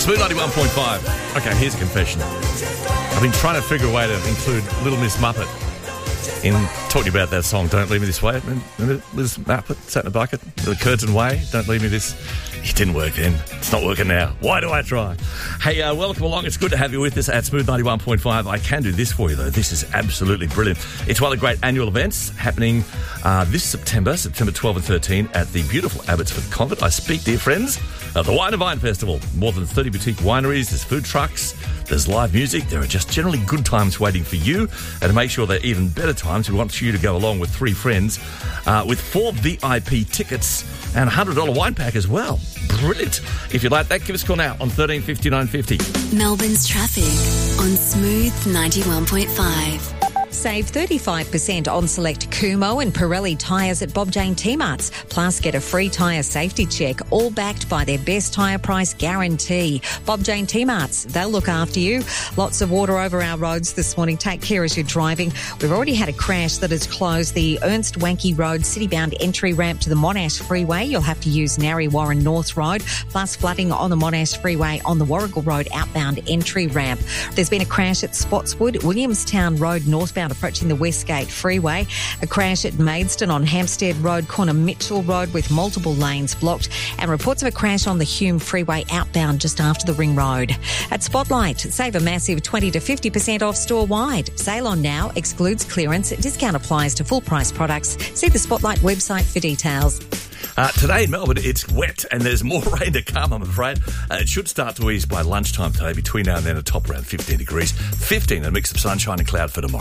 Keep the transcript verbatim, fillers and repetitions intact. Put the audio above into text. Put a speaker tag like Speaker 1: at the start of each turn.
Speaker 1: Smooth ninety-one point five. Okay, here's a confession. I've been trying to figure a way to include Little Miss Muppet in talking about that song, Don't Leave Me This Way. Remember Liz Muppet sat in a bucket, the curtain way, Don't Leave Me This... It didn't work then. It's not working now. Why do I try? Hey, uh, welcome along. It's good to have you with us at Smooth ninety-one point five. I can do this for you, though. This is absolutely brilliant. It's one of the great annual events happening uh, this September, September twelfth and thirteenth, at the beautiful Abbotsford Convent. I speak, dear friends, of the Wine and Vine Festival. More than thirty boutique wineries, there's food trucks, there's live music. There are just generally good times waiting for you. And to make sure they're even better times, we want you to go along with three friends uh, with four V I P tickets and a one hundred dollars wine pack as well. Brilliant. If you'd like that, give us a call now on thirteen fifty-nine fifty.
Speaker 2: Melbourne's traffic on Smooth ninety-one point five.
Speaker 3: Save thirty-five percent on select Kumho and Pirelli tyres at Bob Jane T-Marts. Plus, get a free tyre safety check, all backed by their best tyre price guarantee. Bob Jane T-Marts, they'll look after you. Lots of water over our roads this morning. Take care as you're driving. We've already had a crash that has closed the Ernst Wanky Road city-bound entry ramp to the Monash Freeway. You'll have to use Narry Warren North Road. Plus, flooding on the Monash Freeway on the Warrigal Road outbound entry ramp. There's been a crash at Spotswood, Williamstown Road northbound approaching the Westgate Freeway. A crash at Maidstone on Hampstead Road, corner Mitchell Road with multiple lanes blocked. And reports of a crash on the Hume Freeway outbound just after the Ring Road. At Spotlight, save a massive twenty to fifty percent off store-wide. Sale on now, excludes clearance. Discount applies to full-price products. See the Spotlight website for details.
Speaker 1: Uh, today in Melbourne, it's wet and there's more rain to come, I'm afraid. Uh, it should start to ease by lunchtime today. Between now and then, a top around fifteen degrees. fifteen, a mix of sunshine and cloud for tomorrow.